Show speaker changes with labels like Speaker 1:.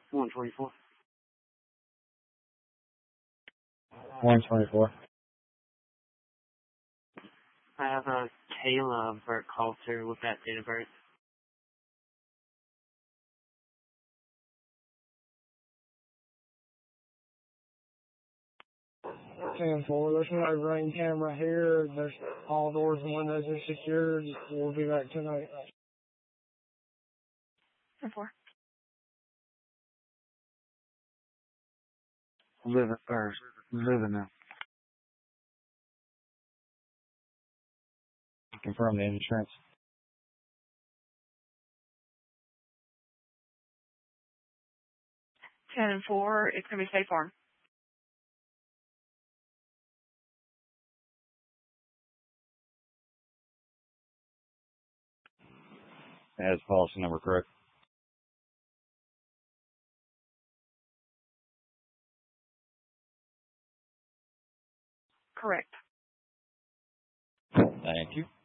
Speaker 1: 124.
Speaker 2: 124.
Speaker 1: I have a Kayla Burkhalter with that date of birth.
Speaker 3: 10-4. There's no ring camera here. There's all doors and windows are secured. We'll be back tonight.
Speaker 4: 10-4.
Speaker 2: Living now. Confirm the insurance.
Speaker 4: 10-4. It's going to be State Farm.
Speaker 2: Has policy number correct?
Speaker 4: Correct.
Speaker 2: Thank you.